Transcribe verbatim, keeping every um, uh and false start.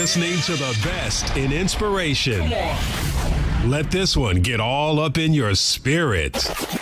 listening to the best in inspiration. Let this one get all up in your spirit.